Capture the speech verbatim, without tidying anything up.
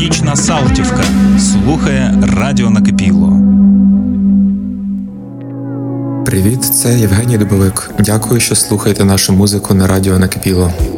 Північна Салтівка слухає Радіо Накипіло. Привіт, це Євгеній Дубовик. Дякую, що слухаєте нашу музику на Радіо Накипіло.